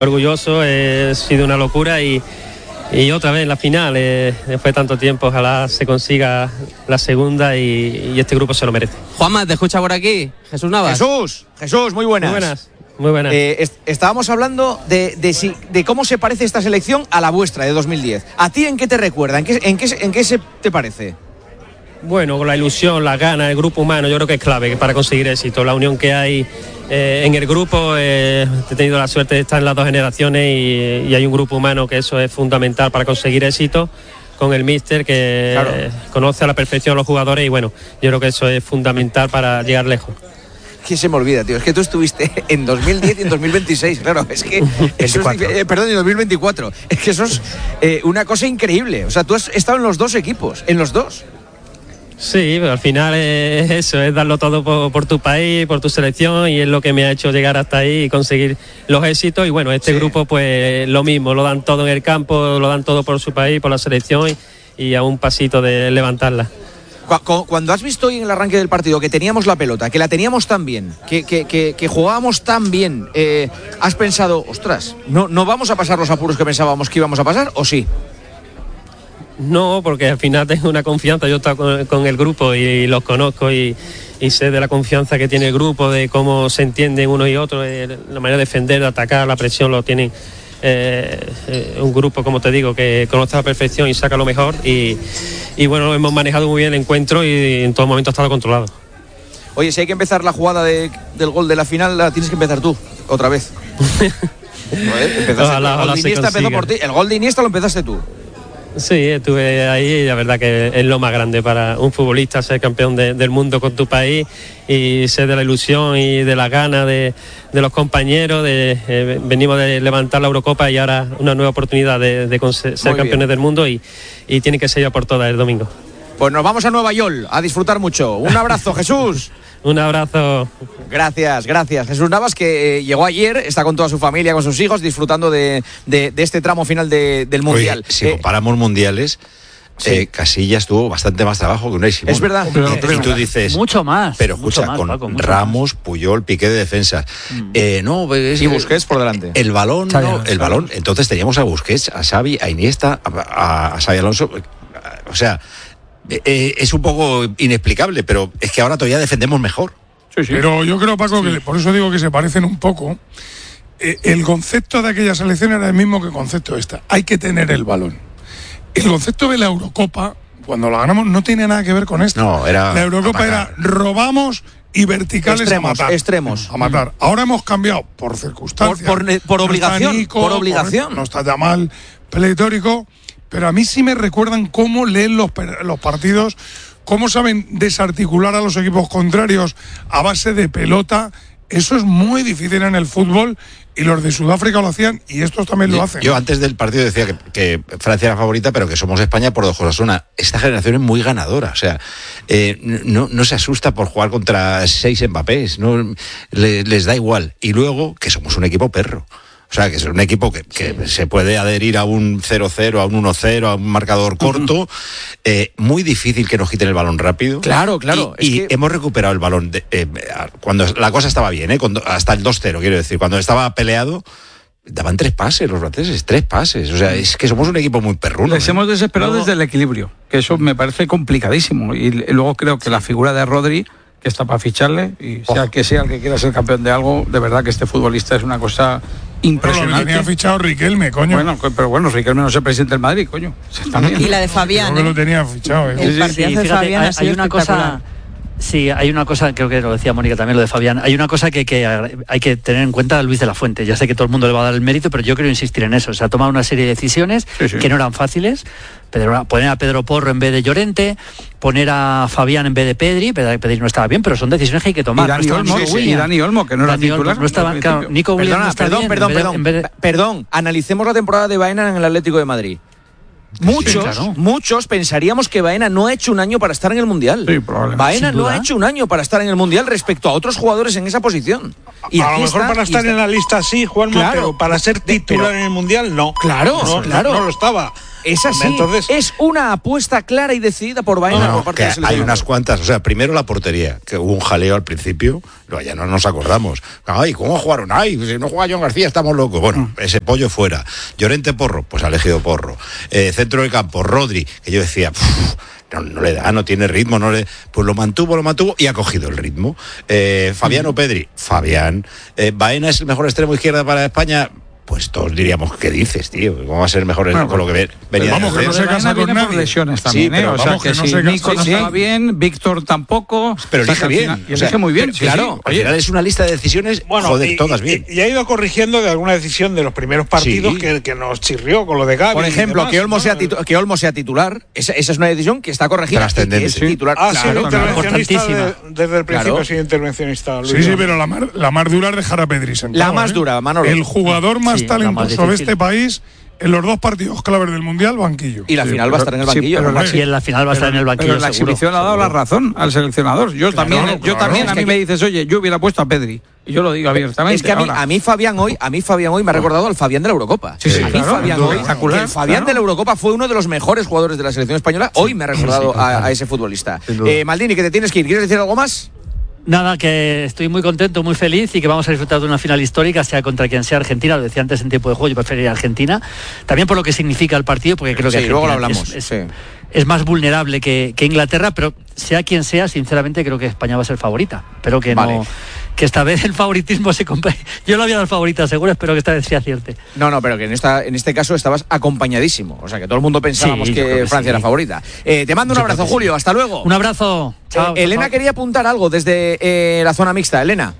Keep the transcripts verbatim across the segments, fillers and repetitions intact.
Orgulloso, eh, ha sido una locura y, y otra vez en la final, eh, después de tanto tiempo, ojalá se consiga la segunda y, y este grupo se lo merece. Juanma, ¿te escucha por aquí? Jesús Navas. Jesús, Jesús, muy buenas. Muy buenas. Muy buenas. Eh, est- estábamos hablando de, de, si, de cómo se parece esta selección a la vuestra de dos mil diez. ¿A ti en qué te recuerda? ¿En qué, en qué, en qué se te parece? Bueno, con la ilusión, las ganas, el grupo humano, yo creo que es clave para conseguir éxito. La unión que hay eh, en el grupo, eh, he tenido la suerte de estar en las dos generaciones y, y hay un grupo humano que eso es fundamental para conseguir éxito, con el míster que Claro. eh, conoce a la perfección a los jugadores y bueno, yo creo que eso es fundamental para llegar lejos. Que se me olvida, tío. Es que tú estuviste en dos mil diez y en dos mil veintiséis. Claro, es que. Eso es, eh, perdón, en dos mil veinticuatro. Es que eso es eh, una cosa increíble. O sea, tú has estado en los dos equipos. En los dos. Sí, pero al final es eso, es darlo todo por, por tu país, por tu selección y es lo que me ha hecho llegar hasta ahí y conseguir los éxitos. Y bueno, este Sí. grupo pues lo mismo, lo dan todo en el campo, lo dan todo por su país, por la selección y, y a un pasito de levantarla. Cu- cu- Cuando has visto hoy en el arranque del partido que teníamos la pelota, que la teníamos tan bien, que, que, que, que jugábamos tan bien, eh, ¿has pensado, ostras, ¿no, no vamos a pasar los apuros que pensábamos que íbamos a pasar o sí? No, porque al final tengo una confianza, yo he estado con, con el grupo y, los conozco y, y sé de la confianza que tiene el grupo, de cómo se entienden unos y otros, eh, la manera de defender, de atacar, la presión lo tienen. Eh, eh, un grupo, como te digo, que conoce a la perfección y saca lo mejor y, y bueno, hemos manejado muy bien el encuentro y en todo momento ha estado controlado. Oye, si hay que empezar la jugada de- del gol de la final, la tienes que empezar tú, otra vez. Joder, empezaste Ojalá, tú. El gol ojalá de se Iniesta empezó consiga. por ti. El gol de Iniesta lo empezaste tú. Sí, estuve ahí y la verdad que es lo más grande para un futbolista ser campeón de- del mundo con tu país y ser de la ilusión y de las ganas de, de los compañeros. De, eh, venimos de levantar la Eurocopa y ahora una nueva oportunidad de, de conse- ser Muy campeones bien. del mundo y, y tiene que ser ya por todas el domingo. Pues nos vamos a Nueva York a disfrutar mucho. Un abrazo, Jesús. Un abrazo. Gracias, gracias. Jesús Navas, que eh, llegó ayer, está con toda su familia, con sus hijos, disfrutando de, de, de este tramo final de- del Mundial. Oye, si Eh, comparamos mundiales, sí. eh, Casillas tuvo bastante más trabajo que Unai Simón. Es verdad. Y- Pero- y, pero- tú dices, Mucho más. pero mucho escucha, más, con Paco, mucho Ramos, Puyol, Piqué de defensa. Eh, no, es- Y Busquets por delante. El balón, Xavi no, Alonso. el balón. Entonces teníamos a Busquets, a Xavi, a Iniesta, a, a, a Xavi Alonso. O sea, eh, eh, es un poco inexplicable, pero es que ahora todavía defendemos mejor. Pero yo creo, Paco, que por eso digo que se parecen un poco. Eh, el concepto de aquella selección era el mismo que el concepto de esta. Hay que tener el balón. El concepto de la Eurocopa, cuando la ganamos, no tiene nada que ver con esto. No, era La Eurocopa a era matar. robamos y verticales Extremos, a matar. extremos. A matar. Ahora hemos cambiado por circunstancias. Por- por ne- por No está obligación, Nico, por obligación. No está Yamal, pletórico. Pero a mí sí me recuerdan cómo leen los, per- los partidos, cómo saben desarticular a los equipos contrarios a base de pelota. Eso es muy difícil en el fútbol y los de Sudáfrica lo hacían y estos también lo Yo- hacen. Yo antes del partido decía que, que Francia era favorita, pero que somos España por dos cosas. Una, esta generación es muy ganadora. O sea, eh, no, no se asusta por jugar contra seis Mbappés. No, le- les da igual. Y luego, que somos un equipo perro. O sea, que es un equipo que, que se puede adherir a un cero cero, a un uno cero, a un marcador corto. Eh, muy difícil que nos quiten el balón rápido. Claro, claro, Y, es y que- hemos recuperado el balón de- eh, cuando la cosa estaba bien, ¿eh? Cuando, hasta el dos cero, quiero decir. Cuando estaba peleado, daban tres pases los franceses, tres pases. O sea, es que somos un equipo muy perruno. Les ¿eh? hemos desesperado No. desde el equilibrio, que eso me parece complicadísimo. Y, y luego creo que la figura de Rodri, que está para ficharle, y sea que sea el que quiera ser campeón de algo, de verdad que este futbolista es una cosa Pero lo que impresionante. tenía fichado Riquelme, coño. Bueno, co- pero bueno, Riquelme no es el presidente del Madrid, coño. Sí, también. Y la de Fabián. Creo que ¿eh? lo tenía fichado. ¿eh? El Sí, partidazo Sí, de fíjate, Fabián hay, ha sido hay una espectacular. cosa. Sí, hay una cosa, creo que lo decía Mónica también, lo de Fabián. Hay una cosa que, que hay que tener en cuenta a Luis de la Fuente. Ya sé que todo el mundo le va a dar el mérito, pero yo quiero insistir en eso. Se ha tomado una serie de decisiones Sí, sí. que no eran fáciles. Pedro- poner a Pedro Porro en vez de Llorente, poner a Fabián en vez de Pedri. Pedri Pedri no estaba bien, pero son decisiones que hay que tomar. Y Dani No estaba Olmo, Nico sí, Williams. y Dani Olmo, que no era Dani Olmo titular no estaba, al claro, principio. Nico Williams Perdona, no está perdón, bien, perdón, en vez de- perdón. en vez de- Perdón, analicemos la temporada de Baena en el Atlético de Madrid. Muchos, claro. muchos pensaríamos que Baena no ha hecho un año para estar en el Mundial. Sí, probablemente. Baena Sin no duda. ha hecho un año para estar en el Mundial respecto a otros jugadores en esa posición. Y a aquí lo mejor está, para y estar está. en la lista sí, Juanma, Claro. pero para ser titular Pero- en el Mundial no. Claro, no, claro. No, no lo estaba. Es así. Entonces, es una apuesta clara y decidida por Baena No, por parte que de la selección. hay unas cuantas, o sea, primero la portería, que hubo un jaleo al principio, no, ya no nos acordamos. Ay, ¿cómo jugaron? Ay, si no juega John García estamos locos. Bueno, ese pollo fuera. Llorente Porro, pues ha elegido Porro. Eh, centro del campo, Rodri, que yo decía, no, no le da, no tiene ritmo, no le, pues lo mantuvo, lo mantuvo y ha cogido el ritmo. Eh, Fabiano Pedri, Fabián. Eh, Baena es el mejor extremo izquierda para España. Pues todos diríamos, ¿qué dices, tío? ¿Cómo va a ser el mejor bueno, con lo que ve, venía vamos, de que no se casa con nadie. lesiones también, sí, pero ¿eh? O sea, vamos, que, que no si se Nico no sí, estaba sí. bien, Víctor tampoco. Pero o sea, elige que al final- bien. y o sea, elige muy bien, pero, sí, claro. sí. Al final es una lista de decisiones, bueno, joder, y, todas y- bien. Y, y ha ido corrigiendo de alguna decisión de los primeros partidos Sí. que, que nos chirrió con lo de Gavi. Por ejemplo, y demás, que, Olmo ¿no? sea titu- que Olmo sea titular, esa, esa es una decisión que está corregida. Trascendente, que es sí. titular. Ah, sí, claro, claro. intervencionista de- desde el principio, Claro. sí, intervencionista. Luis. Sí, sí, pero la, mar- la más dura es dejar a Pedri sentado. La más ¿eh? dura, Manolo. El jugador más Sí, la más talentoso de difícil. este país en los dos partidos claves del Mundial, banquillo. Y la Sí, final pero- va a estar en el sí, banquillo. pero ¿no? la- Y en la final va a estar en el banquillo, Pero en la seguro. exhibición le ha dado la razón al seleccionador. Yo Claro, también, claro. yo también Es a que mí me aquí- dices, oye, yo hubiera puesto a Pedri. Y yo lo digo abiertamente. Es que a mí, ahora. a mí Fabián hoy, a mí Fabián hoy me ha recordado al Fabián de la Eurocopa. Sí, sí, a mí claro, Fabián sin duda. hoy, Espectacular, que el Fabián claro. de la Eurocopa fue uno de los mejores jugadores de la selección española. Hoy me ha recordado a, a ese futbolista. Eh, Maldini, que te tienes que ir. ¿Quieres decir algo más? Nada, que estoy muy contento, muy feliz y que vamos a disfrutar de una final histórica, sea contra quien sea Argentina. Lo decía antes en tiempo de juego, yo preferiría Argentina. También por lo que significa el partido, porque creo que Sí, luego lo Argentina hablamos. es, sí. es- es más vulnerable que, que Inglaterra, pero sea quien sea, sinceramente creo que España va a ser favorita. Pero que Vale. no, que esta vez el favoritismo se compre. Yo lo había dado favorita, seguro, espero que esta vez se acierte. No, no, pero que en esta en este caso estabas acompañadísimo. O sea, que todo el mundo pensábamos Sí, yo creo que que Francia sí. era favorita. Eh, te mando un Yo abrazo, creo que Julio. sí. Hasta luego. Un abrazo. Chao. Eh, Elena chao. quería apuntar algo desde eh, la zona mixta. Elena.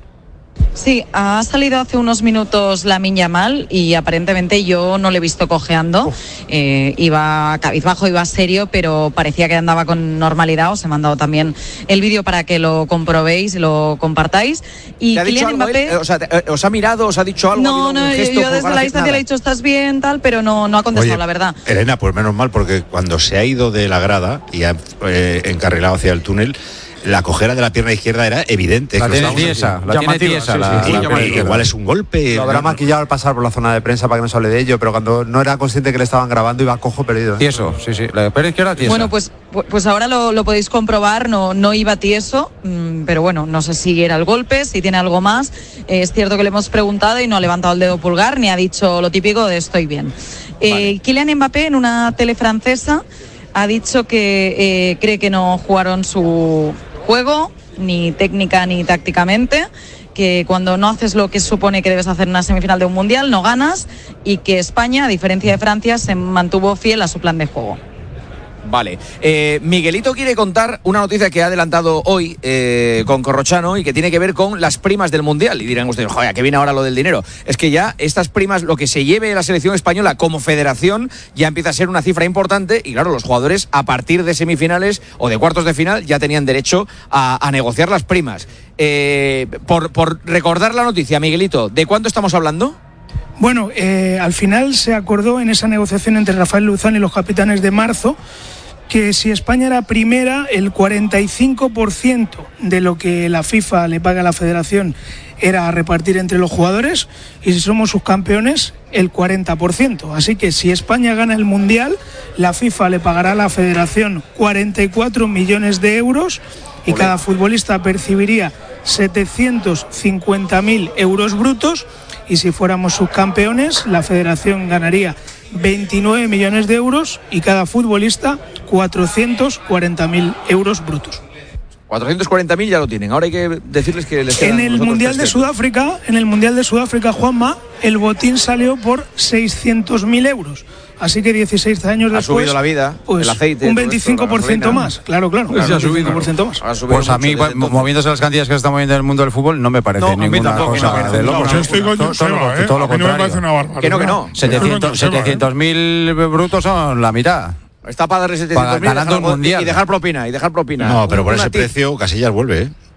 Sí, ha salido hace unos minutos Lamine Yamal y aparentemente yo no le he visto cojeando. Eh, iba cabizbajo, iba serio, pero parecía que andaba con normalidad. Os he mandado también el vídeo para que lo comprobéis y lo compartáis. Y ¿Te ha dicho Kylian algo él? Mbappé... Eh, O sea, te- eh, ¿os ha mirado? ¿Os ha dicho algo? ¿Ha No, habido no, algún yo, gesto, yo jugar desde la así? distancia le he Nada. dicho estás bien, tal, pero no, no ha contestado, Oye, la verdad. Elena, pues menos mal, porque cuando se ha ido de la grada y ha eh, encarrilado hacia el túnel, la cojera de la pierna izquierda era evidente. La que lo tiene estábamos tiesa, haciendo. la tiene Llamativa, tiesa. sí, la- sí, la- sí, Igual- llamativa. igual es un golpe. Lo habrá no- maquillado al pasar por la zona de prensa para que no se hable de ello, pero cuando no era consciente que le estaban grabando iba cojo perdido. ¿eh? Tieso, sí, sí. La de Pérez izquierda tiesa. Bueno, pues, pu- pues ahora lo, lo podéis comprobar, no, no iba tieso, mm, pero bueno, no sé si era el golpe, si tiene algo más. Eh, es cierto que le hemos preguntado y no ha levantado el dedo pulgar ni ha dicho lo típico de estoy bien. Eh, Vale. Kylian Mbappé en una tele francesa ha dicho que eh, cree que no jugaron su juego, ni técnica ni tácticamente, que cuando no haces lo que supone que debes hacer en una semifinal de un mundial, no ganas, y que España, a diferencia de Francia, se mantuvo fiel a su plan de juego. Vale. Eh, Miguelito quiere contar una noticia que ha adelantado hoy eh, con Corrochano y que tiene que ver con las primas del Mundial. Y dirán ustedes, joder, ¿qué viene ahora lo del dinero? Es que ya estas primas, lo que se lleve la selección española como federación, ya empieza a ser una cifra importante. Y claro, los jugadores a partir de semifinales o de cuartos de final ya tenían derecho a, a negociar las primas. Eh, por, por recordar la noticia, Miguelito, ¿de cuánto estamos hablando? Bueno, eh, al final se acordó en esa negociación entre Rafael Luzán y los capitanes de marzo que si España era primera, el cuarenta y cinco por ciento de lo que la FIFA le paga a la federación era a repartir entre los jugadores, y si somos subcampeones, el cuarenta por ciento. Así que si España gana el Mundial, la FIFA le pagará a la federación cuarenta y cuatro millones de euros y cada futbolista percibiría setecientos cincuenta mil euros brutos, y si fuéramos subcampeones, la federación ganaría veintinueve millones de euros y cada futbolista cuatrocientos cuarenta mil euros brutos. cuatrocientos cuarenta mil ya lo tienen. Ahora hay que decirles que les quedan En el los otros Mundial de trescientos. Sudáfrica, en el Mundial de Sudáfrica, Juanma, el botín salió por seiscientos mil euros. Así que dieciséis años Ha después, subido la vida, pues, el aceite, un todo esto, veinticinco por ciento la gasolina. más. Claro, claro, Pues ya ha un subido. veinticinco por ciento más. Ha subido Pues a mucho mí, desde entonces. moviéndose las cantidades que se están moviendo en el mundo del fútbol, no me parece No, a mí ninguna tampoco, cosa no, no, de no, locos. yo estoy con Todo- Joseba, todo lo- ¿eh? todo lo A mí no me contrario. parece una barbaridad. Que no, que no. Estoy con setecientos Joseba, ¿eh? setecientos mil brutos son la mitad. Está para darle setecientos mil ganando el Mundial. y dejar propina, y dejar propina. No, pero por Una ese tip. precio Casillas vuelve, ¿eh?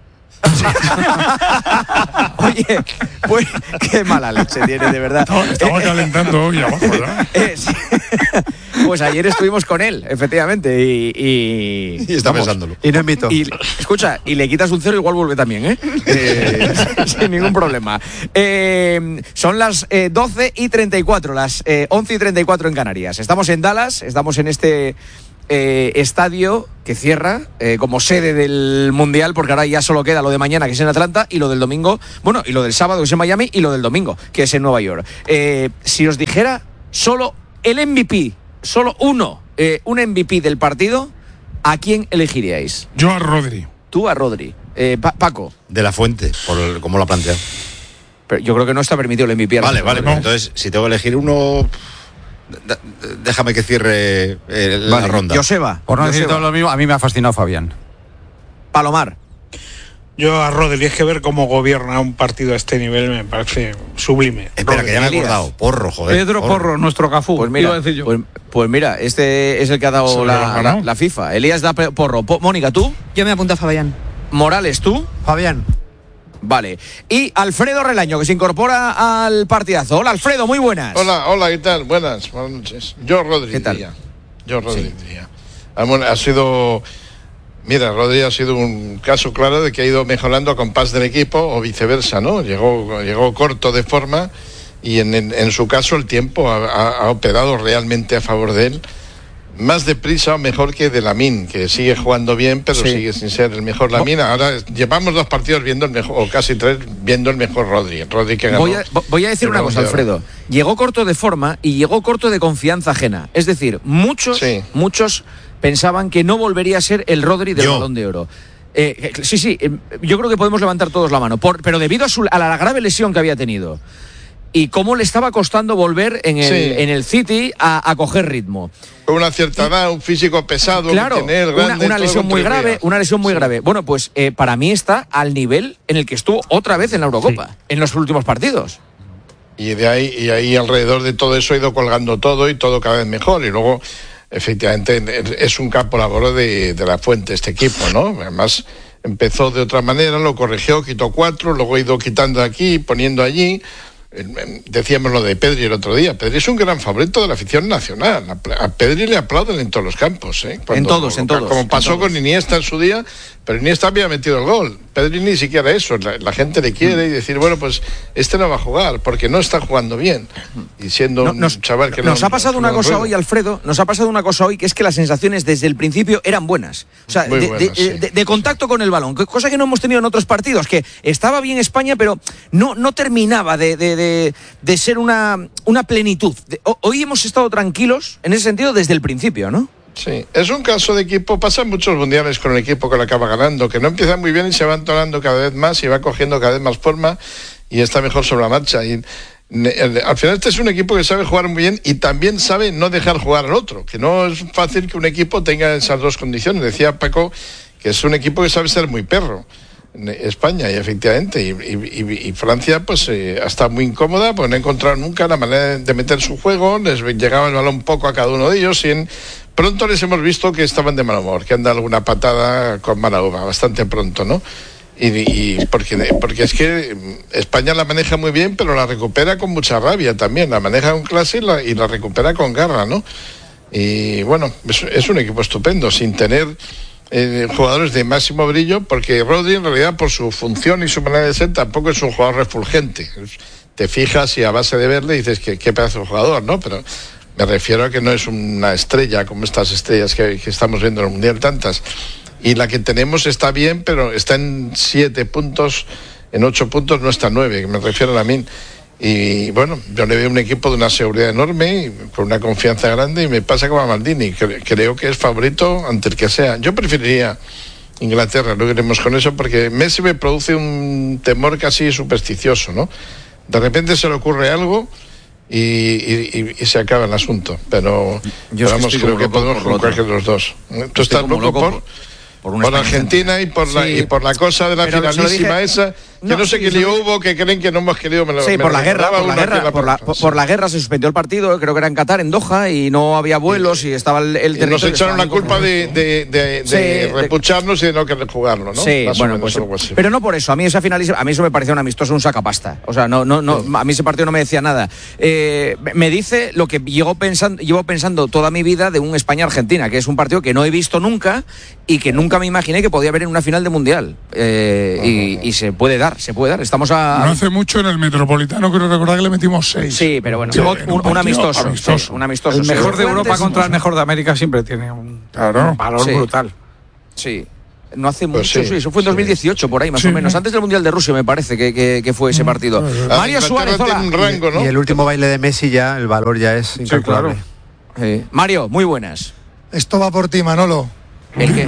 Oye, pues qué mala leche tiene, de verdad. Estaba, estaba calentando hoy abajo, ¿verdad? Eh, sí. Pues ayer estuvimos con él, efectivamente, y... Y, y está vamos, pensándolo. Y no invito. Y, escucha, y le quitas un cero, igual vuelve también, ¿eh? eh sin ningún problema. Eh, son las eh, doce y treinta y cuatro, las eh, once y treinta y cuatro en Canarias. Estamos en Dallas, estamos en este... Eh, estadio que cierra eh, como sede del Mundial, porque ahora ya solo queda lo de mañana, que es en Atlanta, y lo del domingo, bueno, y lo del sábado, que es en Miami, y lo del domingo, que es en Nueva York. Eh, si os dijera solo el M V P, solo uno, eh, un M V P del partido, ¿a quién elegiríais? Yo a Rodri. Tú a Rodri. Eh, pa- Paco. De la Fuente, por el, cómo lo ha planteado. Pero yo creo que no está permitido el M V P. Vale, vale, no. pues entonces, si tengo que elegir uno... D- déjame que cierre eh, la Vale, ronda. Joseba. Por no decir Joseba. todo lo mismo, a mí me ha fascinado Fabián. Palomar. Yo a Rodri, es que ver cómo gobierna un partido a este nivel me parece sublime. Espera, Rodri, que ya me he Elías. acordado. Porro, joder. Pedro Porro, nuestro Cafú. Pues mira, iba a decir yo. pues, pues mira, este es el que ha dado Se lo la, ganó. la, la FIFA. Elías da pe- porro. Po- Mónica, ¿tú? Yo me apunto a Fabián. Morales, ¿tú? Fabián. Vale. Y Alfredo Relaño, que se incorpora al partidazo. Hola, Alfredo, muy buenas. Hola, hola, ¿qué tal? Buenas, buenas noches. Yo, Rodri, ¿Qué tal? diría. Yo, Rodri, diría. Ah, bueno, ha sido... Mira, Rodri ha sido un caso claro de que ha ido mejorando a compás del equipo o viceversa, ¿no? Llegó, llegó corto de forma y en, en, en su caso el tiempo ha, ha, ha operado realmente a favor de él. Más deprisa o mejor que de Lamine, que sigue jugando bien, pero Sí. sigue sin ser el mejor Lamine. Ahora llevamos dos partidos viendo el mejor, o casi tres, viendo el mejor Rodri. Rodri que ganó. Voy a, voy a decir el una Balón cosa, de Oro. Alfredo. Llegó corto de forma y llegó corto de confianza ajena. Es decir, muchos, Sí. muchos pensaban que no volvería a ser el Rodri del Yo. Balón de Oro. Eh, sí, sí, eh, yo creo que podemos levantar todos la mano, por, pero debido a, su, a la grave lesión que había tenido y cómo le estaba costando volver en el, Sí. en el City a, a coger ritmo. Con una cierta edad, un físico pesado, Claro, que tiene él, una, grande, una todo lesión muy contribuía. grave, una lesión muy Sí. grave. Bueno, pues eh, para mí está al nivel en el que estuvo otra vez en la Eurocopa, en los últimos partidos. Y de ahí, y ahí alrededor de todo eso ha ido colgando todo y todo cada vez mejor. Y luego, efectivamente, es un campo labor de, de la Fuente este equipo, ¿no? Además, empezó de otra manera, lo corrigió, quitó cuatro, luego ha ido quitando aquí, poniendo allí. Decíamos lo de Pedri el otro día. Pedri es un gran favorito de la afición nacional. A Pedri le aplauden en todos los campos, ¿eh? Cuando, En todos, en todos, Como pasó en todos. con Iniesta en su día, pero Iniesta había metido el gol. Pedri ni siquiera eso. La, la gente le quiere y decir, bueno, pues este no va a jugar porque no está jugando bien. Y siendo No, un nos, chaval que nos no, ha pasado no- una no cosa rueda. hoy, Alfredo, nos ha pasado una cosa hoy, que es que las sensaciones desde el principio eran buenas. O sea, Muy de, buenas, de- sí. de- de contacto con el balón, que- cosa que no hemos tenido en otros partidos, que estaba bien España, pero no, no terminaba de, de- de- de ser una, una plenitud. De- ho- hoy hemos estado tranquilos, en ese sentido, desde el principio, ¿no? Sí, es un caso de equipo, pasan muchos mundiales con el equipo que lo acaba ganando, que no empieza muy bien y se va entonando cada vez más y va cogiendo cada vez más forma y está mejor sobre la marcha. Y ne- el- al final este es un equipo que sabe jugar muy bien y también sabe no dejar jugar al otro, que no es fácil que un equipo tenga esas dos condiciones. Decía Paco que es un equipo que sabe ser muy perro. en España, y efectivamente, y, y- y- y Francia pues eh, ha estado muy incómoda, pues no ha encontrado nunca la manera de meter su juego, les llegaba el balón poco a cada uno de ellos y en, pronto les hemos visto que estaban de mal humor, que han dado alguna patada con mala uva, bastante pronto, ¿no? Y, y porque, porque es que España la maneja muy bien, pero la recupera con mucha rabia también, la maneja con clase y la, y la recupera con garra, ¿no? Y bueno, es, es un equipo estupendo, sin tener eh, jugadores de máximo brillo, porque Rodri en realidad por su función y su manera de ser tampoco es un jugador refulgente. Te fijas y a base de verle dices que qué pedazo de jugador, ¿no? Pero me refiero a que no es una estrella como estas estrellas que, que estamos viendo en el Mundial, tantas. Y la que tenemos está bien, pero está en siete puntos, en ocho puntos no está en nueve, que me refiero a Lamine. Y bueno, yo le veo un equipo de una seguridad enorme, y con una confianza grande, y me pasa como a Maldini, que creo que es favorito ante el que sea. Yo preferiría Inglaterra, no iremos con eso, porque Messi me produce un temor casi supersticioso, ¿no? De repente se le ocurre algo y, y, y se acaba el asunto, pero, Yo pero es que vamos, estoy creo como que loco podemos por con lo cualquiera otro. de los dos. Tú Estoy estás como loco loco por... por, por, Por una Argentina y por, la, Sí. y por la cosa de la Pero se lo finalísima dije- esa que no, no sé sí, qué lío sí. hubo, que creen que no hemos querido. Me lo, sí, me por la guerra, por la guerra, la por, la, por, por la guerra se suspendió el partido, creo que era en Qatar, en Doha, y no había vuelos y, y estaba el, el y nos echaron la culpa de, de, de, de sí, repucharnos y de no querer jugarlo, ¿no? Sí, Más bueno, pues, pero no por eso. A mí esa finalísima, a mí eso me parecía un amistoso, un sacapasta. O sea, no, no, no, sí. a mí ese partido no me decía nada. Eh, me dice lo que llevo pensando, llevo pensando toda mi vida de un España-Argentina, que es un partido que no he visto nunca y que nunca me imaginé que podía haber en una final de mundial. Eh, uh-huh. y, y se puede dar, se puede dar. Estamos a. No hace mucho en el Metropolitano, creo recordar que le metimos seis. Sí, pero bueno, sí, un, un, un amistoso. amistoso. Sí, un amistoso. El mejor sí. de Europa contra el mejor de América siempre tiene un, claro. un valor sí. brutal. Sí. No hace pues mucho, sí, sí, eso fue en dos mil dieciocho, sí. por ahí más sí, o menos, ¿no? Antes del Mundial de Rusia me parece que, que, que fue ese partido. Ah, Mario Suárez, hola. Un rango, ¿no? Y el último baile de Messi ya, el valor ya es incalculable. Sí, claro. eh, Mario, muy buenas. Esto va por ti, Manolo. ¿El qué?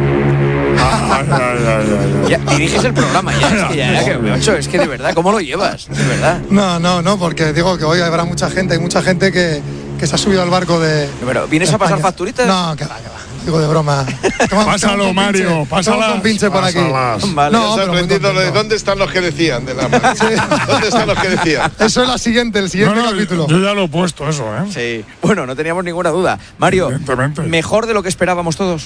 Ah, ay, ay, ay, ay. Ya, diriges el programa ya, es que ya, ya que me ocho, es que de verdad, ¿cómo lo llevas? De verdad. No, no, no, porque digo que hoy habrá mucha gente, hay mucha gente que, que se ha subido al barco de. Pero, ¿vienes de a pasar España. facturitas? No, que va, que va. Digo de broma. Toma, pásalo, toma Mario, pásalo. un pinche por aquí. Vale, no, pero aprendido de dónde están los que decían de la mano. Sí. ¿Dónde están los que decían? Eso es la siguiente, el siguiente no, no, capítulo. Yo ya lo he puesto eso, ¿eh? Sí. Bueno, no teníamos ninguna duda. Mario, mejor de lo que esperábamos todos.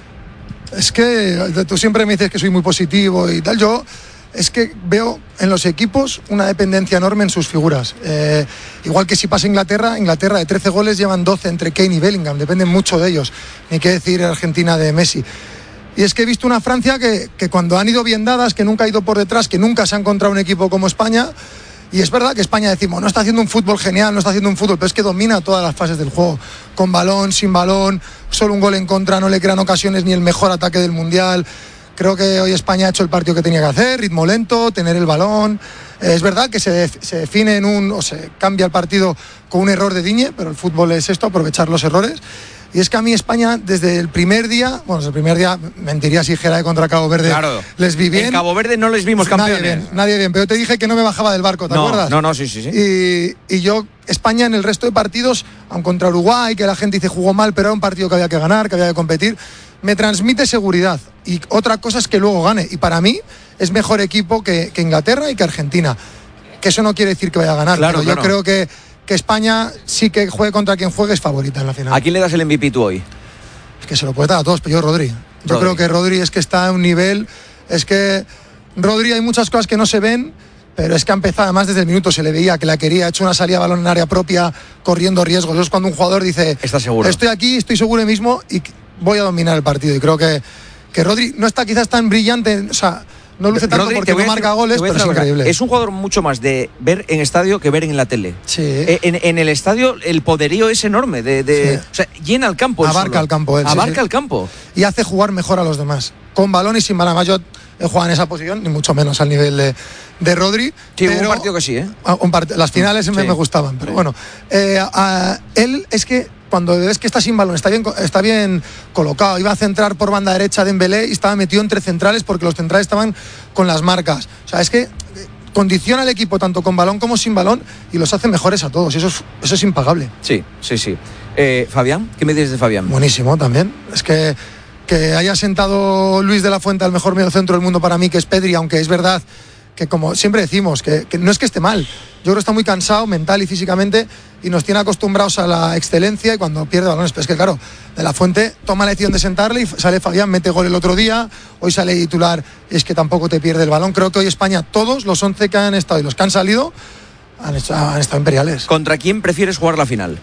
Es que tú siempre me dices que soy muy positivo y tal. Yo es que veo en los equipos una dependencia enorme en sus figuras. Eh, igual que si pasa Inglaterra, Inglaterra de trece goles llevan doce entre Kane y Bellingham, dependen mucho de ellos. Ni qué decir Argentina de Messi. Y es que he visto una Francia que, que cuando han ido bien dadas, que nunca ha ido por detrás, que nunca se ha encontrado un equipo como España. Y es verdad que España, decimos, no está haciendo un fútbol genial, no está haciendo un fútbol, pero es que domina todas las fases del juego. Con balón, sin balón, solo un gol en contra, no le crean ocasiones ni el mejor ataque del Mundial. Creo que hoy España ha hecho el partido que tenía que hacer, ritmo lento, tener el balón. Eh, es verdad que se, se define en un, o se cambia el partido con un error de Digne, pero el fútbol es esto, aprovechar los errores. Y es que a mí España, desde el primer día, bueno, desde el primer día, mentiría si dijera contra Cabo Verde, claro. les vi bien. En Cabo Verde no les vimos campeones. Nadie bien, nadie bien, pero te dije que no me bajaba del barco, ¿te no, acuerdas? No, no, sí, sí, sí. Y, y yo, España en el resto de partidos, aun contra Uruguay, que la gente dice jugó mal, pero era un partido que había que ganar, que había que competir, me transmite seguridad. Y otra cosa es que luego gane. Y para mí es mejor equipo que, que Inglaterra y que Argentina. Que eso no quiere decir que vaya a ganar, claro, pero claro. yo creo que, que España, sí que juegue contra quien juegue, es favorita en la final. ¿A quién le das el M V P tú hoy? Es que se lo puede dar a todos, pero yo Rodri. Yo Rodri. creo que Rodri es que está a un nivel, es que Rodri hay muchas cosas que no se ven, pero es que ha empezado, además desde el minuto se le veía que la quería, ha hecho una salida de balón en área propia, corriendo riesgos. Eso es cuando un jugador dice, ¿está seguro? Estoy aquí, estoy seguro de mí mismo y voy a dominar el partido. Y creo que, que Rodri no está quizás tan brillante, o sea, no luce tanto Rodri, porque no marca decir, goles, pero es increíble. Es un jugador mucho más de ver en estadio que ver en la tele. Sí. En, en el estadio el poderío es enorme. De, de sí. O sea, llena el campo. Abarca el campo. Él, Abarca sí, sí. el campo. Y hace jugar mejor a los demás. Con balón y sin balón. Además, yo he jugado en esa posición, ni mucho menos al nivel de, de Rodri. Sí, pero, un partido que sí, ¿eh? Un part- las finales sí. me, me gustaban, pero sí. bueno. Eh, a, él es que cuando ves que está sin balón, está bien, está bien colocado, iba a centrar por banda derecha de Dembélé y estaba metido entre centrales porque los centrales estaban con las marcas. O sea, es que condiciona al equipo tanto con balón como sin balón y los hace mejores a todos. Y eso es, eso es impagable. Sí, sí, sí. Eh, Fabián, ¿qué me dices de Fabián? Buenísimo también. Es que, que haya sentado Luis de la Fuente al mejor mediocentro del mundo para mí, que es Pedri, aunque es verdad que, como siempre decimos, que, que no es que esté mal. Yo creo que está muy cansado mental y físicamente y nos tiene acostumbrados a la excelencia y cuando pierde balones. Pero es que, claro, de la Fuente toma la decisión de sentarle y sale Fabián, mete gol el otro día, hoy sale titular y es que tampoco te pierde el balón. Creo que hoy España, todos los once que han estado y los que han salido, han, hecho, han estado imperiales. ¿Contra quién prefieres jugar la final?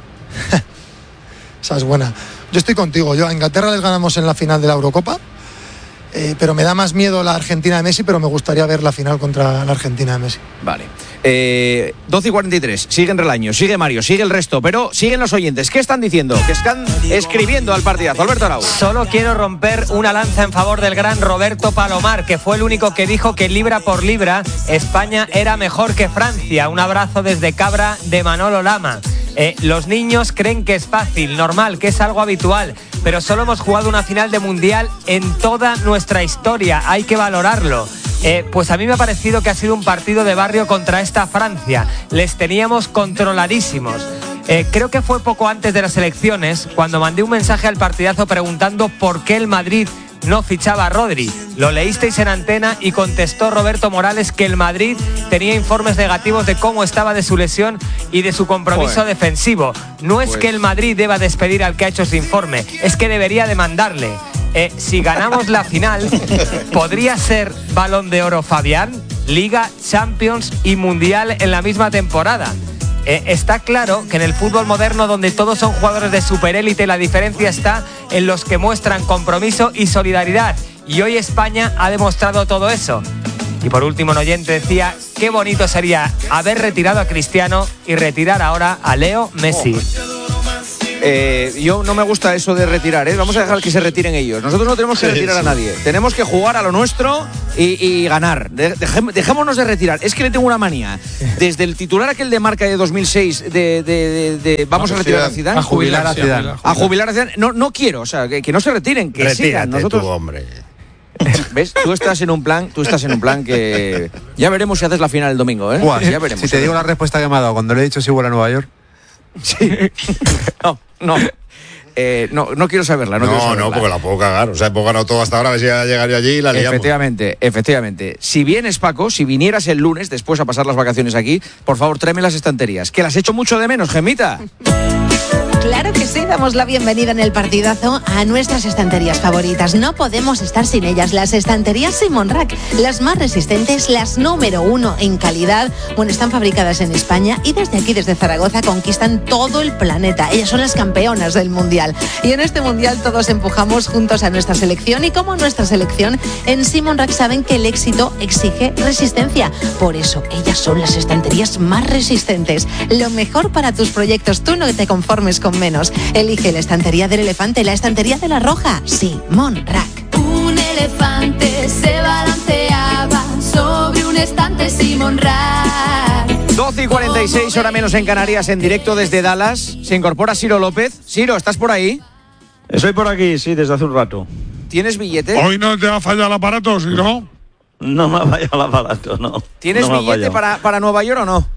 Esa es buena. Yo estoy contigo. Yo a Inglaterra les ganamos en la final de la Eurocopa. Eh, pero me da más miedo la Argentina de Messi, pero me gustaría ver la final contra la Argentina de Messi. Vale. Eh, doce y cuarenta y tres, sigue en Relaño, sigue Mario, sigue el resto, pero siguen los oyentes. ¿Qué están diciendo? ¿Qué están escribiendo al partidazo? Alberto Arau. Solo quiero romper una lanza en favor del gran Roberto Palomar, que fue el único que dijo que libra por libra España era mejor que Francia. Un abrazo desde Cabra de Manolo Lama. Eh, los niños creen que es fácil, normal, que es algo habitual, pero solo hemos jugado una final de mundial en toda nuestra historia, hay que valorarlo. Eh, pues a mí me ha parecido que ha sido un partido de barrio contra esta Francia, les teníamos controladísimos. Eh, creo que fue poco antes de las elecciones cuando mandé un mensaje al partidazo preguntando por qué el Madrid no fichaba a Rodri. Lo leísteis en antena y contestó Roberto Morales que el Madrid tenía informes negativos de cómo estaba de su lesión y de su compromiso Joder. defensivo. No es Pues... que el Madrid deba despedir al que ha hecho ese informe, es que debería demandarle. Eh, si ganamos la final, ¿podría ser Balón de Oro Fabián? Liga, Champions y Mundial en la misma temporada. Eh, está claro que en el fútbol moderno, donde todos son jugadores de superélite, la diferencia está en los que muestran compromiso y solidaridad. Y hoy España ha demostrado todo eso. Y por último, un oyente decía, qué bonito sería haber retirado a Cristiano y retirar ahora a Leo Messi. Oh. Eh, yo no me gusta eso de retirar, ¿eh? Vamos a dejar que se retiren ellos. Nosotros no tenemos que sí, retirar sí. a nadie. Tenemos que jugar a lo nuestro y, y ganar. De, deje, dejémonos de retirar. Es que le tengo una manía. Desde el titular aquel de Marca de dos mil seis de, de, de, de vamos no, a retirar a Zidane. A jubilar a Zidane. A jubilar a Zidane. No, no quiero, o sea, que, que no se retiren, que Retírate sigan. Nosotros... tú, hombre. ¿Ves? Tú estás en un plan, tú estás en un plan que ya veremos si haces la final el domingo, ¿eh? Guau, ya veremos. Si te digo la respuesta que me ha dado cuando le he dicho si vuela a Nueva York. Sí. No, no. Eh, no, no quiero saberla. No, no, quiero saberla. no, porque la puedo cagar. O sea, hemos ganado todo hasta ahora, a ver si ya llegaría allí y la liamos. Efectivamente, efectivamente. Si vienes, Paco, si vinieras el lunes, después a pasar las vacaciones aquí, por favor, tráeme las estanterías, que las echo mucho de menos, Gemita. Claro que sí, damos la bienvenida en el partidazo a nuestras estanterías favoritas. No podemos estar sin ellas. Las estanterías Simon Rack, las más resistentes, las número uno en calidad. Bueno, están fabricadas en España y desde aquí, desde Zaragoza, conquistan todo el planeta. Ellas son las campeonas del Mundial. Y en este Mundial todos empujamos juntos a nuestra selección y como nuestra selección, en Simon Rack saben que el éxito exige resistencia. Por eso, ellas son las estanterías más resistentes. Lo mejor para tus proyectos. Tú no te conformes con menos. Elige la estantería del elefante, la estantería de la roja. Simon Rack. Un elefante se balanceaba sobre un estante Simon Rack. doce y cuarenta y seis, hora menos en Canarias, en directo desde Dallas. Se incorpora Ciro López. Ciro, ¿estás por ahí? Estoy por aquí, sí, desde hace un rato. ¿Tienes billete? Hoy no te ha fallado el aparato, Ciro. No me ha fallado el aparato, no. ¿Tienes no billete para, para Nueva York o no?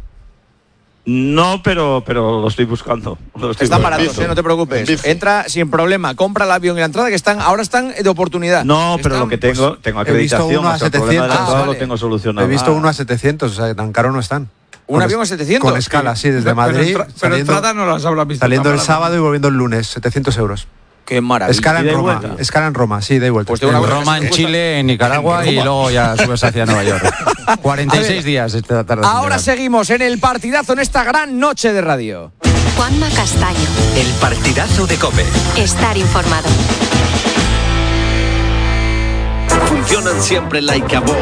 No, pero, pero lo estoy buscando. Lo estoy están buscando. baratos, ¿eh? No te preocupes. Entra sin problema, compra el avión y la entrada, que están ahora están de oportunidad. No, pero están, lo que tengo, pues, tengo acreditación. He visto uno a hasta el problema de la setecientos. entrada Ah, lo vale. tengo solucionado. He visto Ah. uno a setecientos, o sea, tan caro no están. ¿Un Con avión a setecientos? Con escala, sí, desde Pero, Madrid. pero, pero entrada no las habrás visto. Saliendo tan el baratas. sábado y volviendo el lunes, setecientos euros. Qué maravilla. Escala ¿Y en de Roma. vuelta? Escala en Roma, sí, de vuelta. Pues tengo una En cosa Roma, que en cuesta- Chile, en Nicaragua y luego ya subes hacia Nueva York. cuarenta y seis días esta tarde. Ahora seguimos en el partidazo en esta gran noche de radio. Juanma Castaño. El partidazo de COPE. Estar informado. Funcionan siempre like a boss.